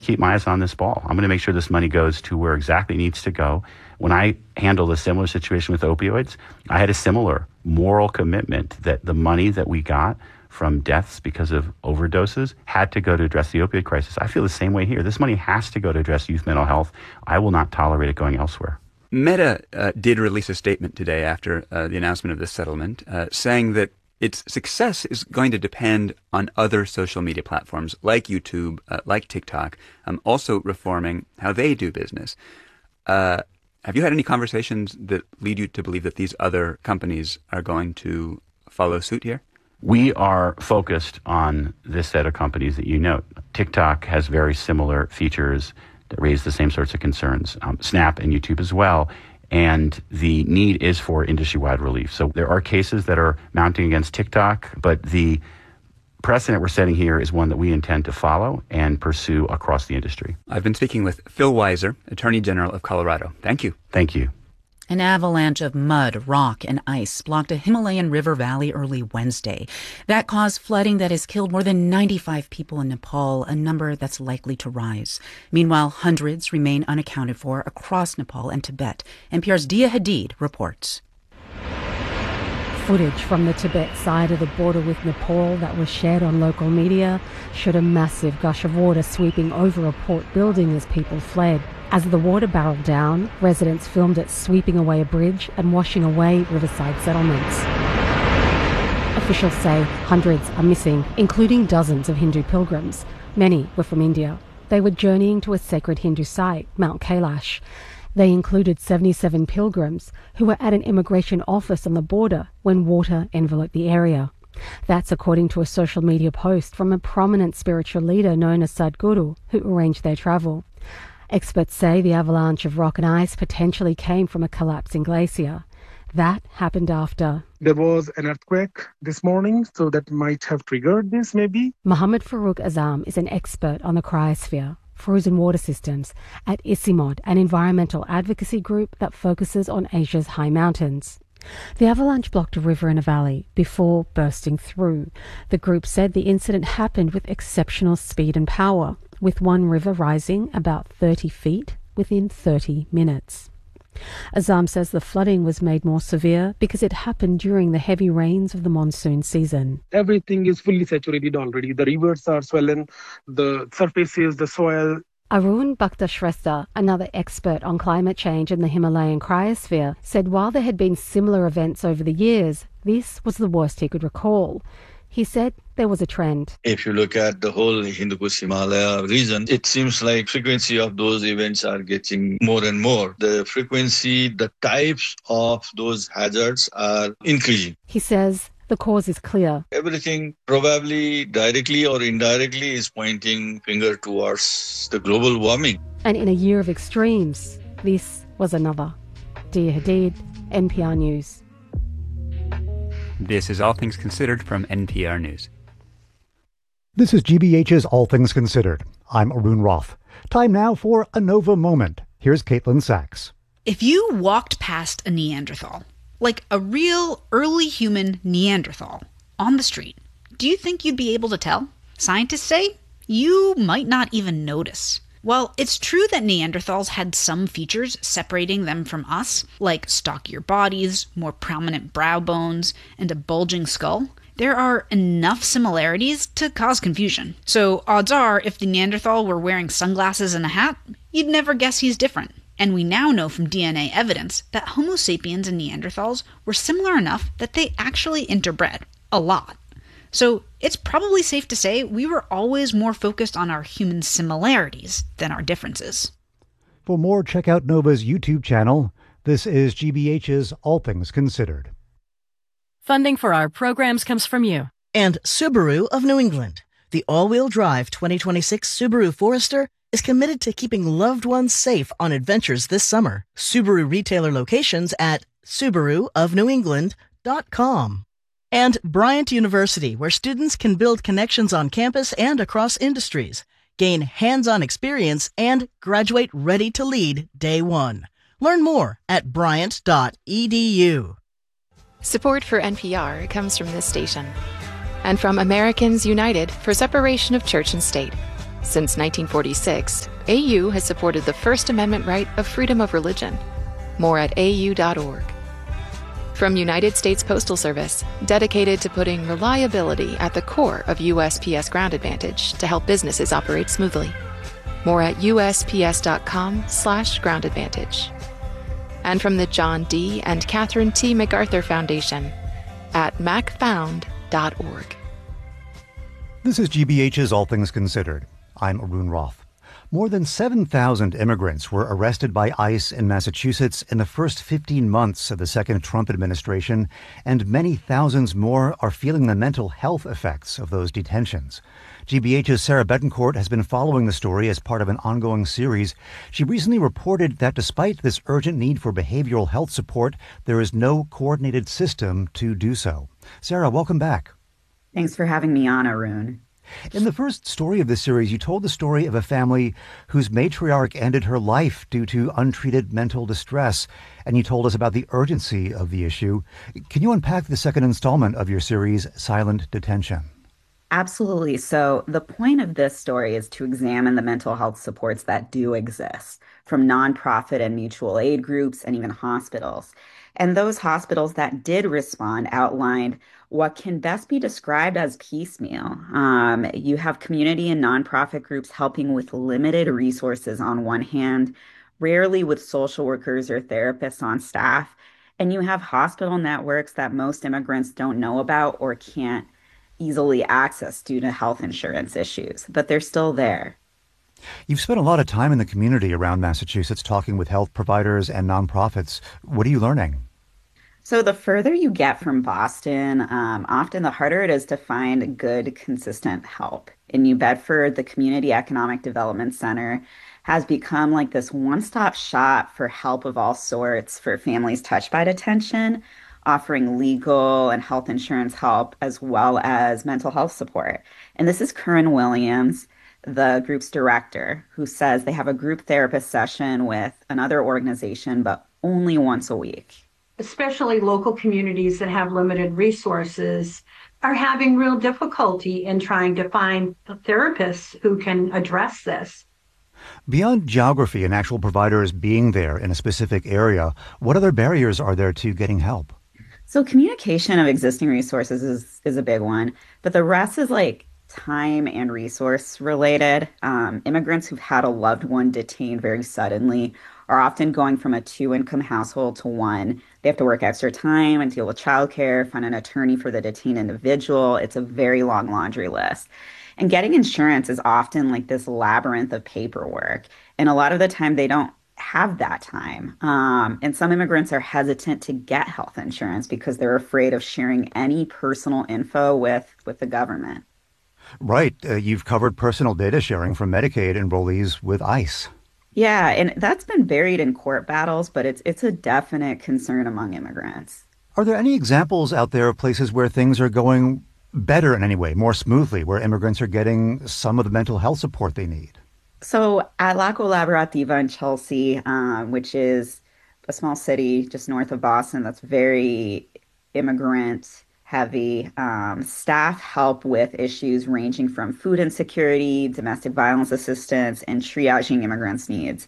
keep my eyes on this ball. I'm going to make sure this money goes to where exactly it needs to go. When I handled a similar situation with opioids, I had a similar moral commitment that the money that we got from deaths because of overdoses had to go to address the opioid crisis. I feel the same way here. This money has to go to address youth mental health. I will not tolerate it going elsewhere. Meta did release a statement today after the announcement of this settlement, saying that its success is going to depend on other social media platforms like YouTube, like TikTok, also reforming how they do business. Have you had any conversations that lead you to believe that these other companies are going to follow suit here? We are focused on this set of companies that you note. TikTok has very similar features that raise the same sorts of concerns. Snap and YouTube as well. And the need is for industry-wide relief. So there are cases that are mounting against TikTok, but the precedent we're setting here is one that we intend to follow and pursue across the industry. I've been speaking with Phil Weiser, Attorney General of Colorado. Thank you. Thank you. An avalanche of mud, rock, and ice blocked a Himalayan river valley early Wednesday. That caused flooding that has killed more than 95 people in Nepal, a number that's likely to rise. Meanwhile, hundreds remain unaccounted for across Nepal and Tibet. NPR's Dia Hadid reports. Footage from the Tibet side of the border with Nepal that was shared on local media showed a massive gush of water sweeping over a port building as people fled. As the water barreled down, residents filmed it sweeping away a bridge and washing away riverside settlements. Officials say hundreds are missing, including dozens of Hindu pilgrims. Many were from India. They were journeying to a sacred Hindu site, Mount Kailash. They included 77 pilgrims who were at an immigration office on the border when water enveloped the area. That's according to a social media post from a prominent spiritual leader known as Sadhguru, who arranged their travel. Experts say the avalanche of rock and ice potentially came from a collapsing glacier. That happened after. There was an earthquake this morning, so that might have triggered this, maybe. Mohammed Farouk Azam is an expert on the cryosphere, frozen water systems, at ICIMOD, an environmental advocacy group that focuses on Asia's high mountains. The avalanche blocked a river in a valley before bursting through. The group said the incident happened with exceptional speed and power, with one river rising about 30 feet within 30 minutes. Azam says the flooding was made more severe because it happened during the heavy rains of the monsoon season. Everything is fully saturated already. The rivers are swollen, the surfaces, the soil. Arun Bhaktashreshtha, another expert on climate change in the Himalayan cryosphere, said while there had been similar events over the years, this was the worst he could recall. He said there was a trend. If you look at the whole Hindu Kush Himalaya region, it seems like frequency of those events are getting more and more. The frequency, the types of those hazards are increasing. He says the cause is clear. Everything probably directly or indirectly is pointing finger towards the global warming. And in a year of extremes, this was another. Dia Hadid, NPR News. This is All Things Considered from NPR News. This is GBH's All Things Considered. I'm Arun Roth. Time now for a Nova Moment. Here's Caitlin Sachs. If you walked past a Neanderthal, like a real early human Neanderthal, on the street, do you think you'd be able to tell? Scientists say you might not even notice. While it's true that Neanderthals had some features separating them from us, like stockier bodies, more prominent brow bones, and a bulging skull, there are enough similarities to cause confusion. So odds are, if the Neanderthal were wearing sunglasses and a hat, you'd never guess he's different. And we now know from DNA evidence that Homo sapiens and Neanderthals were similar enough that they actually interbred. A lot. So it's probably safe to say we were always more focused on our human similarities than our differences. For more, check out Nova's YouTube channel. This is GBH's All Things Considered. Funding for our programs comes from you. And Subaru of New England. The all-wheel drive 2026 Subaru Forester is committed to keeping loved ones safe on adventures this summer. Subaru retailer locations at SubaruofNewEngland.com. And Bryant University, where students can build connections on campus and across industries, gain hands-on experience, and graduate ready to lead day one. Learn more at bryant.edu. Support for NPR comes from this station and from Americans United for Separation of Church and State. Since 1946, AU has supported the First Amendment right of freedom of religion. More at au.org. From United States Postal Service, dedicated to putting reliability at the core of USPS Ground Advantage to help businesses operate smoothly. More at usps.com/Ground Advantage. And from the John D. and Catherine T. MacArthur Foundation at macfound.org. This is GBH's All Things Considered. I'm Arun Roth. More than 7,000 immigrants were arrested by ICE in Massachusetts in the first 15 months of the second Trump administration, and many thousands more are feeling the mental health effects of those detentions. GBH's Sarah Betancourt has been following the story as part of an ongoing series. She recently reported that despite this urgent need for behavioral health support, there is no coordinated system to do so. Sarah, welcome back. Thanks for having me on, Arun. In the first story of this series, you told the story of a family whose matriarch ended her life due to untreated mental distress, and you told us about the urgency of the issue. Can you unpack the second installment of your series, Silent Detention? Absolutely. So the point of this story is to examine the mental health supports that do exist from nonprofit and mutual aid groups and even hospitals. And those hospitals that did respond outlined what can best be described as piecemeal. You have community and nonprofit groups helping with limited resources on one hand, rarely with social workers or therapists on staff. And you have hospital networks that most immigrants don't know about or can't easily access due to health insurance issues, but they're still there. You've spent a lot of time in the community around Massachusetts talking with health providers and nonprofits. What are you learning? So the further you get from Boston, often the harder it is to find good, consistent help. In New Bedford, the Community Economic Development Center has become like this one-stop shop for help of all sorts for families touched by detention, offering legal and health insurance help as well as mental health support. And this is Curran Williams, the group's director, who says they have a group therapist session with another organization, but only once a week. Especially local communities that have limited resources are having real difficulty in trying to find therapists who can address this. Beyond geography and actual providers being there in a specific area, what other barriers are there to getting help? So communication of existing resources is a big one, but the rest is like time and resource related. Immigrants who've had a loved one detained very suddenly are often going from a 2-income household to one. They have to work extra time and deal with childcare, find an attorney for the detained individual. It's a very long laundry list. And getting insurance is often like this labyrinth of paperwork. And a lot of the time they don't have that time. And some immigrants are hesitant to get health insurance because they're afraid of sharing any personal info with the government. Right. You've covered personal data sharing from Medicaid enrollees with ICE. Yeah, and that's been buried in court battles, but it's a definite concern among immigrants. Are there any examples out there of places where things are going better in any way, more smoothly, where immigrants are getting some of the mental health support they need? So at La Colaborativa in Chelsea, which is a small city just north of Boston that's very immigrant heavy, staff help with issues ranging from food insecurity, domestic violence assistance, and triaging immigrants' needs.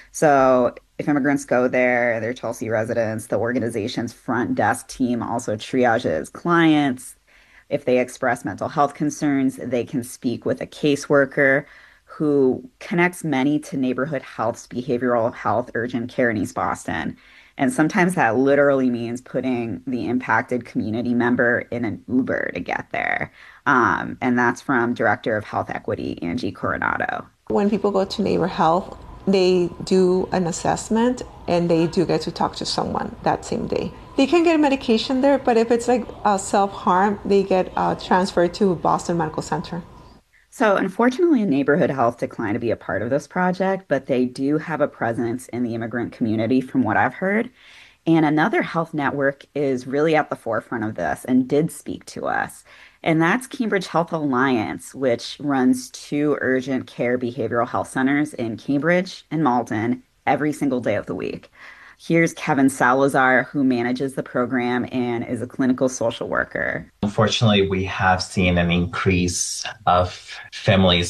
So if immigrants go there, they're Chelsea residents, the organization's front desk team also triages clients. If they express mental health concerns, they can speak with a caseworker who connects many to Neighborhood Health's behavioral health urgent care in East Boston. And sometimes that literally means putting the impacted community member in an Uber to get there. And that's from Director of Health Equity, Angie Coronado. When people go to Neighbor Health, they do an assessment and they do get to talk to someone that same day. They can get medication there, but if it's like self-harm, they get transferred to Boston Medical Center. So unfortunately, Neighborhood Health declined to be a part of this project, but they do have a presence in the immigrant community from what I've heard. And another health network is really at the forefront of this and did speak to us. And that's Cambridge Health Alliance, which runs 2 urgent care behavioral health centers in Cambridge and Malden every single day of the week. Here's Kevin Salazar, who manages the program and is a clinical social worker. Unfortunately, we have seen an increase of families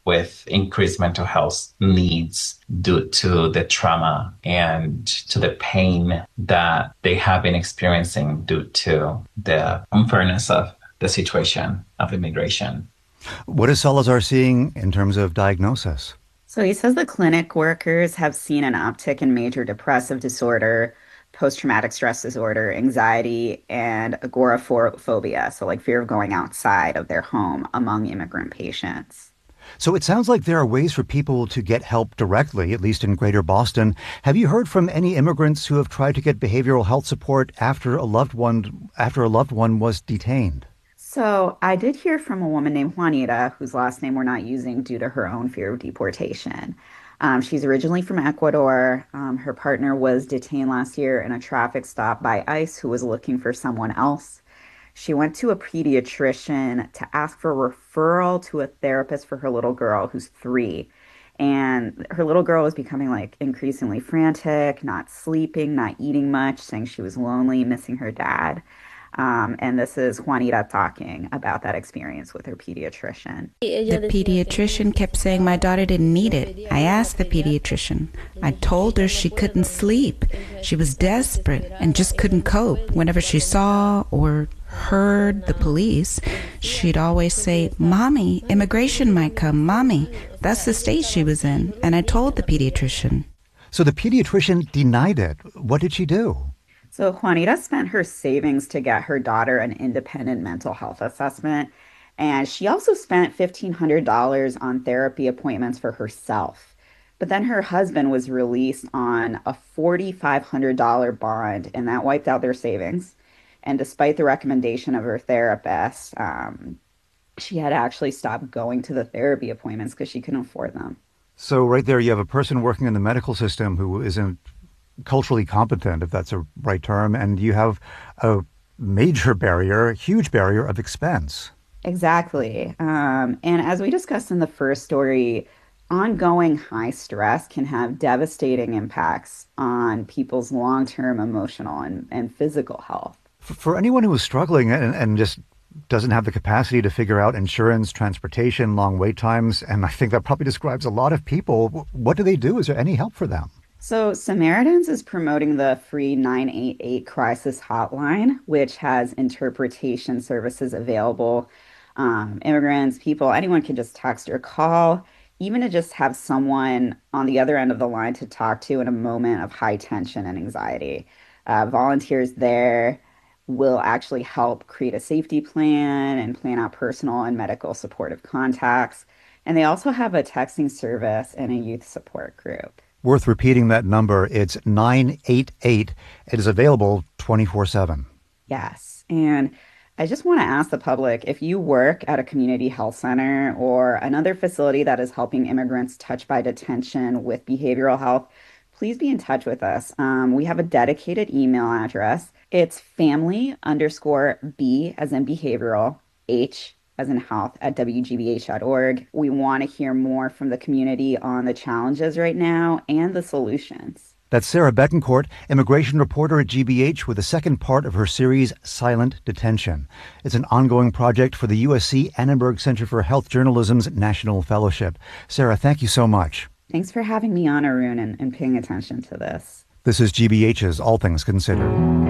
with increased mental health needs due to the trauma and to the pain that they have been experiencing due to the unfairness of the situation of immigration. What is Salazar seeing in terms of diagnosis? So he says the clinic workers have seen an uptick in major depressive disorder, post-traumatic stress disorder, anxiety, and agoraphobia, so like fear of going outside of their home among immigrant patients. So it sounds like there are ways for people to get help directly, at least in Greater Boston. Have you heard from any immigrants who have tried to get behavioral health support after a loved one was detained? So I did hear from a woman named Juanita, whose last name we're not using due to her own fear of deportation. She's originally from Ecuador. Her partner was detained last year in a traffic stop by ICE, who was looking for someone else. She went to a pediatrician to ask for a referral to a therapist for her little girl, who's 3. And her little girl was becoming like increasingly frantic, not sleeping, not eating much, saying she was lonely, missing her dad. And this is Juanita talking about that experience with her pediatrician. The pediatrician kept saying my daughter didn't need it. I asked the pediatrician. I told her she couldn't sleep. She was desperate and just couldn't cope. Whenever she saw or heard the police, she'd always say, "Mommy, immigration might come. Mommy." That's the state she was in. And I told the pediatrician. So the pediatrician denied it. What did she do? So Juanita spent her savings to get her daughter an independent mental health assessment. And she also spent $1,500 on therapy appointments for herself. But then her husband was released on a $4,500 bond, and that wiped out their savings. And despite the recommendation of her therapist, she had actually stopped going to the therapy appointments because she couldn't afford them. So right there, you have a person working in the medical system who isn't culturally competent, if that's a right term, and you have a major barrier, a huge barrier of expense. Exactly. And as we discussed in the first story, ongoing high stress can have devastating impacts on people's long-term emotional and physical health. For anyone who is struggling and just doesn't have the capacity to figure out insurance, transportation, long wait times, and I think that probably describes a lot of people, what do they do? Is there any help for them? So Samaritans is promoting the free 988 crisis hotline, which has interpretation services available. Immigrants, people, anyone can just text or call, even to just have someone on the other end of the line to talk to in a moment of high tension and anxiety. Volunteers there will actually help create a safety plan and plan out personal and medical supportive contacts. And they also have a texting service and a youth support group. Worth repeating that number. It's 988. It is available 24/7. Yes. And I just want to ask the public, if you work at a community health center or another facility that is helping immigrants touched by detention with behavioral health, please be in touch with us. We have a dedicated email address. It's family_B as in behavioral, H as in health at WGBH.org. We want to hear more from the community on the challenges right now and the solutions. That's Sarah Betancourt, immigration reporter at GBH, with the second part of her series, Silent Detention. It's an ongoing project for the USC Annenberg Center for Health Journalism's National Fellowship. Sarah, thank you so much. Thanks for having me on, Arun, and paying attention to this. This is GBH's All Things Considered.